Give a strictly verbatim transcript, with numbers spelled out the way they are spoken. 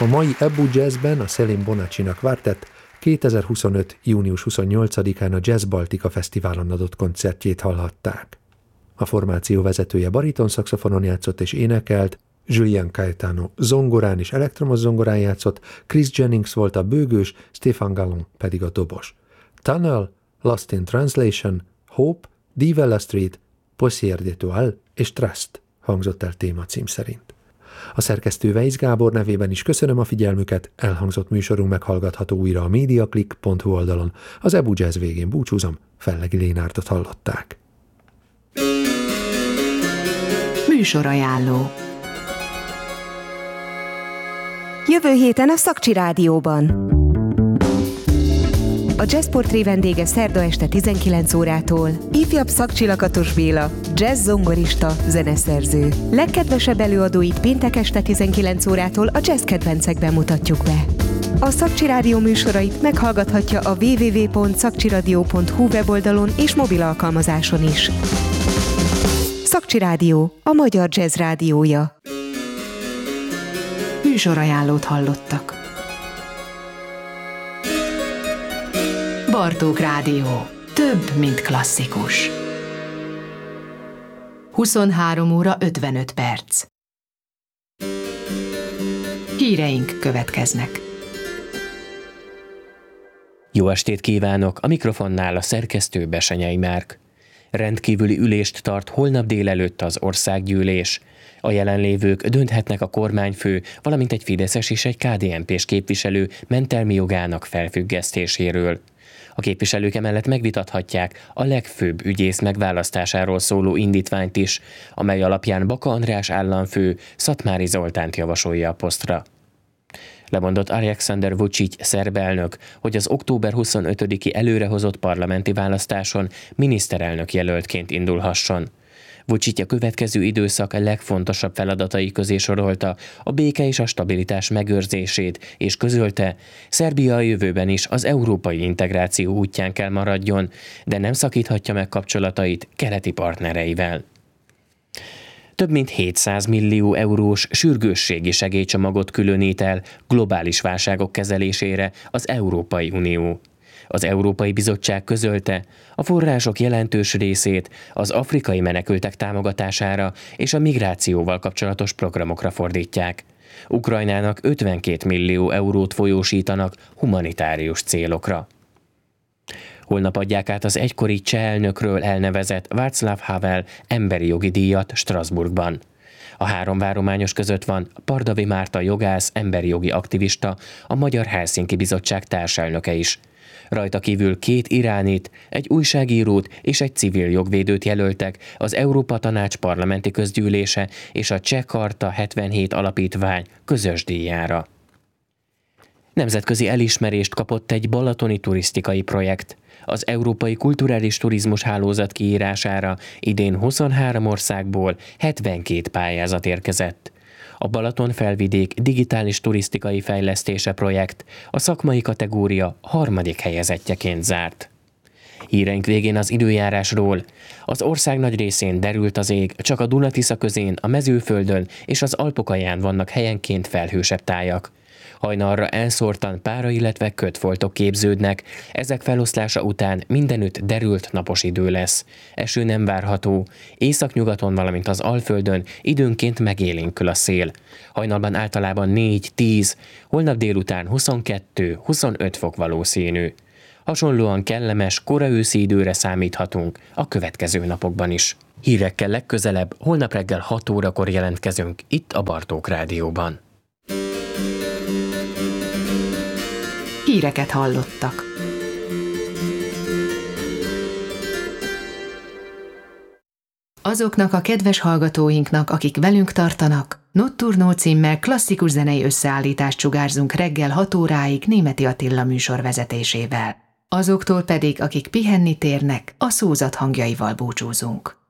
A mai Ebbu Jazzben a Céline Bonacci-nak Quartet kétezer-huszonöt. június huszonnyolcadikán a Jazz Baltica Fesztiválon adott koncertjét hallhatták. A formáció vezetője bariton szaxofonon játszott és énekelt, Julian Caetano zongorán és elektromos zongorán játszott, Chris Jennings volt a bőgős, Stéphane Gallon pedig a dobos. Tunnel, Lost in Translation, Hope, Divella Street, Poussière d'étoile és Trust hangzott el témacím szerint. A szerkesztő Weisz Gábor nevében is köszönöm a figyelmüket, elhangzott műsorunk meghallgatható újra a mediaclick pont hu oldalon. Az Ebbu Jazz végén búcsúzom, Fellegi Lénárdot hallották. Műsorajánló. Jövő héten a Szakcsi Rádióban. A Jazz Portré vendége szerda este tizenkilenc órától ifjabb Szakcsi Lakatos Béla, jazz zongorista, zeneszerző. Legkedvesebb előadóit péntek este tizenkilenc órától a jazz kedvencekben mutatjuk be. A Szakcsi Rádió műsorait meghallgathatja a double-u double-u double-u pont szakcsiradio pont hu weboldalon és mobil alkalmazáson is. Szakcsi Rádió, a magyar jazz rádiója. Műsorajánlót hallottak. Bartók Rádió. Több, mint klasszikus. huszonhárom óra ötvenöt perc. Híreink következnek. Jó estét kívánok! A mikrofonnál a szerkesztő Besenyei Márk. Rendkívüli ülést tart holnap délelőtt az országgyűlés. A jelenlévők dönthetnek a kormányfő, valamint egy fideszes és egy ká dé en pés képviselő mentelmi jogának felfüggesztéséről. A képviselők emellett megvitathatják a legfőbb ügyész megválasztásáról szóló indítványt is, amely alapján Baka András államfő Szatmári Zoltánt javasolja a posztra. Lemondott Alexander Vučić szerb elnök, hogy az október huszonötödiki előrehozott parlamenti választáson miniszterelnök jelöltként indulhasson. Vučić a következő időszak legfontosabb feladatai közé sorolta a béke és a stabilitás megőrzését, és közölte, Szerbia a jövőben is az európai integráció útján kell maradjon, de nem szakíthatja meg kapcsolatait keleti partnereivel. Több mint hétszáz millió eurós sürgősségi segélycsomagot különít el globális válságok kezelésére az Európai Unió. Az Európai Bizottság közölte, a források jelentős részét az afrikai menekültek támogatására és a migrációval kapcsolatos programokra fordítják. Ukrajnának ötvenkét millió eurót folyósítanak humanitárius célokra. Holnap adják át az egykori cseh elnökről elnevezett Václav Havel emberi jogi díjat Strasbourgban. A három várományos között van Pardavi Márta jogász, emberi jogi aktivista, a Magyar Helsinki Bizottság társelnöke is. Rajta kívül két iránit, egy újságírót és egy civil jogvédőt jelöltek az Európa Tanács parlamenti közgyűlése és a Cseh Karta hetvenhét alapítvány közös díjára. Nemzetközi elismerést kapott egy balatoni turisztikai projekt. Az Európai Kulturális Turizmus Hálózat kiírására idén huszonhárom országból hetvenkét pályázat érkezett. A Balaton-felvidék digitális turisztikai fejlesztése projekt a szakmai kategória harmadik helyezettjeként zárt. Híreink végén az időjárásról. Az ország nagy részén derült az ég, csak a Duna-Tisza közén, a Mezőföldön és az Alpokalján vannak helyenként felhősebb tájak. Hajnalra elszórtan pára, illetve kötfoltok képződnek, ezek feloszlása után mindenütt derült napos idő lesz. Eső nem várható, északnyugaton, valamint az Alföldön időnként megélénkül a szél. Hajnalban általában négy-tíz, holnap délután huszonkettő-huszonöt fok valószínű. Hasonlóan kellemes, koraőszi időre számíthatunk a következő napokban is. Hírekkel legközelebb, holnap reggel hat órakor jelentkezünk itt a Bartók Rádióban. Híreket hallottak. Azoknak a kedves hallgatóinknak, akik velünk tartanak, Notturno címmel klasszikus zenei összeállítást sugárzunk reggel hat óráig Németi Attila műsor vezetésével. Azoktól pedig, akik pihenni térnek, a szózat hangjaival búcsúzunk.